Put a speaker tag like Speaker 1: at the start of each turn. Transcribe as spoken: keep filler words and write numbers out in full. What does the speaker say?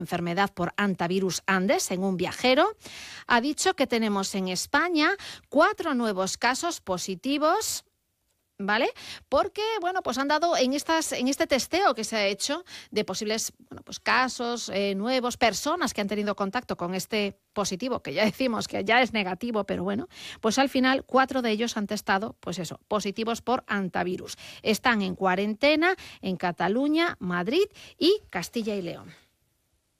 Speaker 1: enfermedad por hantavirus Andes, en un viajero, ha dicho que tenemos en España cuatro nuevos casos positivos, ¿vale? Porque, bueno, pues han dado en, estas, en este testeo que se ha hecho de posibles, bueno, pues casos eh, nuevos, personas que han tenido contacto con este positivo, que ya decimos que ya es negativo, pero bueno, pues al final cuatro de ellos han testado, pues eso, positivos por hantavirus. Están en cuarentena en Cataluña, Madrid y Castilla y León.